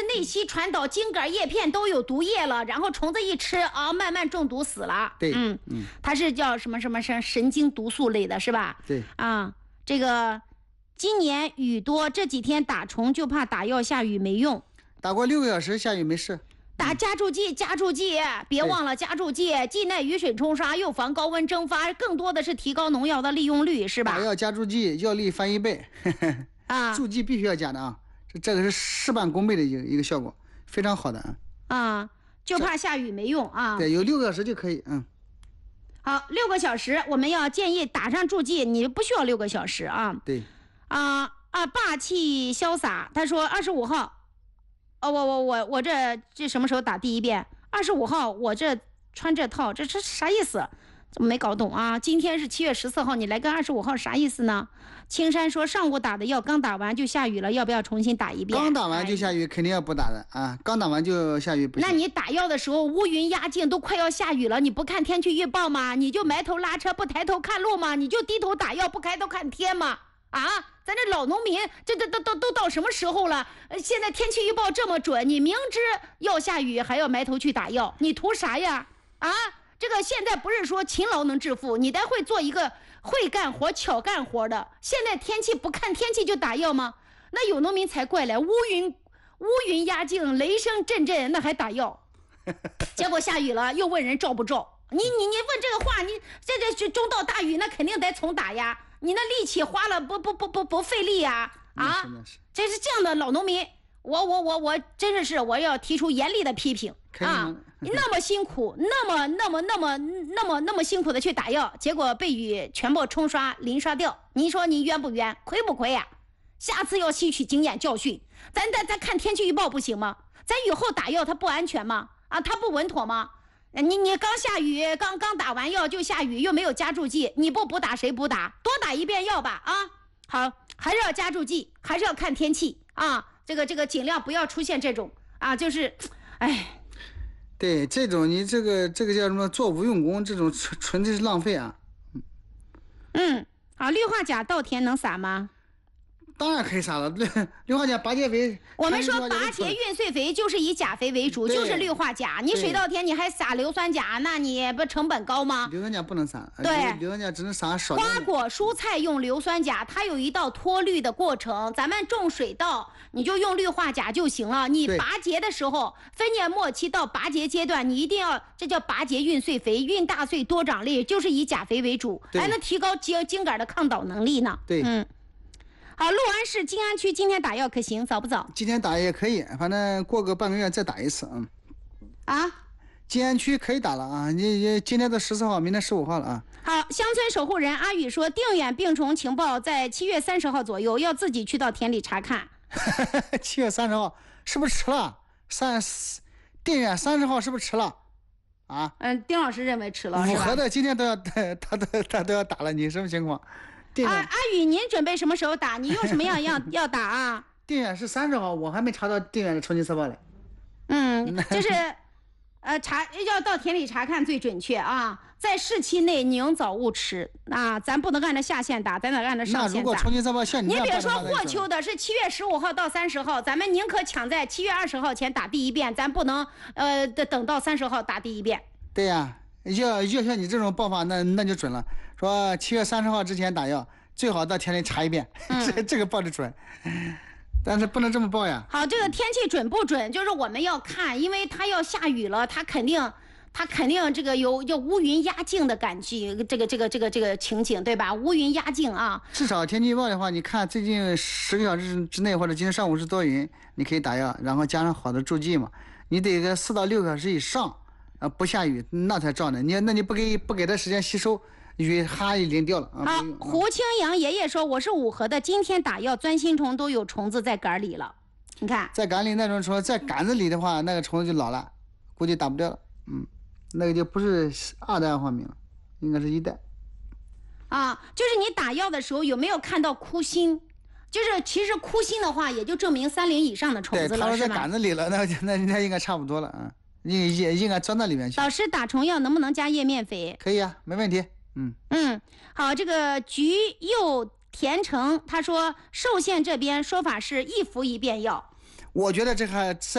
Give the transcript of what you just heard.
内息传导，茎秆叶片都有毒液了，然后虫子一吃啊，慢慢中毒死了。 对， 它是叫什么神经毒素类的是吧？ 对啊，这个今年雨多，这几天打虫就怕打药下雨没用。 打过6个小时下雨没事。 打加注剂，别忘了加注剂，既耐雨水冲刷，又防高温蒸发，更多的是提高农药的利用率，是吧？ 打药加注剂，药力翻1倍。 啊， 注剂必须要加的啊，这个是事半功倍的一个效果，非常好的啊。 啊，就怕下雨没用啊。 对，有6个小时就可以。 好，6个小时，我们要建议打上注剂，你不需要6个小时啊。 对。 霸气潇洒，他说25号。我这什么时候打第一遍？25号我这穿这套，这啥意思？怎么没搞懂啊？今天是7月14号，你来个25号啥意思呢？青山说上午打的药刚打完就下雨了，要不要重新打一遍？ 刚打完就下雨，肯定要不打的啊！刚打完就下雨不行。 那你打药的时候乌云压境，都快要下雨了，你不看天气预报吗？你就埋头拉车不抬头看路吗？你就低头打药不抬头看天吗？啊，咱这老农民，这都到什么时候了？现在天气预报这么准，你明知要下雨还要埋头去打药，你图啥呀？啊，这个现在不是说勤劳能致富，你得会做一个会干活、巧干活的。现在天气不看天气就打药吗？那有农民才怪嘞，乌云压境，雷声阵阵，那还打药？结果下雨了，又问人照不照？你问这个话，你这中到大雨，那肯定得重打呀。你那力气花了不费力呀？啊，这是这样的老农民，我真是我要提出严厉的批评啊！你那么辛苦，那么辛苦的去打药，结果被雨全部冲刷淋刷掉，你说你冤不冤，亏不亏呀？下次要吸取经验教训，咱看天气预报不行吗？咱雨后打药它不安全吗？啊，它不稳妥吗？你刚下雨，刚打完药就下雨，又没有加注剂，你不打谁不打？多打一遍药吧啊！好，还是要加注剂，还是要看天气啊！这个尽量不要出现这种啊，就是，哎， 对，这种你这个叫什么做无用功，这种纯粹是浪费啊。 好，氯化钾稻田能撒吗？ 当然可以撒了，氯化钾拔节肥。 我们说拔节运穗肥就是以钾肥为主，就是氯化钾。你水稻田你还撒硫酸钾，那你不成本高吗？ 硫酸钾不能撒， 对， 硫酸钾只能撒少。 花果蔬菜用硫酸钾，它有一道脱氯的过程。咱们种水稻，你就用氯化钾就行了。你拔节的时候，分蘖末期到拔节阶段，你一定要，这叫拔节运穗肥，运大穗多长粒，就是以钾肥为主，还能提高茎秆的抗倒能力呢。 对， 好，六安市金安区今天打药可行？早不早？ 今天打也可以，反正过个半个月再打一次。金安区可以打了啊！你今天都14号，明天15号了啊。 好，乡村守护人阿宇说，定远病虫情报在7月30号左右，要自己去到田里查看。 7月30号是不是迟了？定远30号是不是迟了？啊？ 丁老师认为迟了，是吧？ 五河的今天都要他都要打了，你什么情况？ 阿宇，您准备什么时候打？你用什么样要打啊？ 定远是30号，我还没查到定远的重庆测报嘞。 就是要到田里查看最准确啊，在市期内宁早勿迟啊，咱不能按照下线打，咱得按照上线打。 那如果重庆测报像你比如说霍秋的是7月15号到30号，咱们宁可抢在7月20号前打第一遍，咱不能等到30号打第一遍。 对呀。要像你这种报法，那就准了。说7月30号之前打药，最好到田里查一遍，这个报的准。但是不能这么报呀。 好，这个天气准不准，就是我们要看，因为它要下雨了，它肯定这个有乌云压境的感觉，这个情景，对吧？乌云压境啊。 至少天气预报的话，你看最近10个小时之内，或者今天上午是多云，你可以打药，然后加上好的注剂嘛。你得个4到6个小时以上。不下雨那才照呢，你不给它时间吸收，雨哈一淋掉了啊。 好，胡青阳爷爷说，我是五河的，今天打药钻心虫都有虫子在杆里了，你看在杆里那种虫在杆子里的话，那个虫子就老了，估计打不掉了。那个就不是2代花名了，应该是1代啊。就是你打药的时候有没有看到枯心？就是其实枯心的话，也就证明30以上的虫子了， 对，它在杆子里了，那应该差不多了啊。应该钻到里面去。 老师，打虫药能不能加叶面肥？ 可以啊，没问题。 好，这个橘柚甜橙他说寿县这边说法是1服1遍药， 我觉得这还